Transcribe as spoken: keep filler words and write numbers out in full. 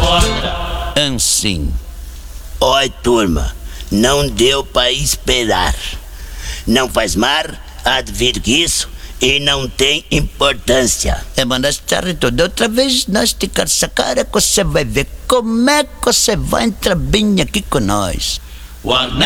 porta. Assim. Oi, turma, não deu pra esperar. Não faz mar, advir que isso, e não tem importância. É, mas tudo outra vez nós esticar essa cara que você vai ver como é que você vai entrar bem aqui com nós. O Arnaldo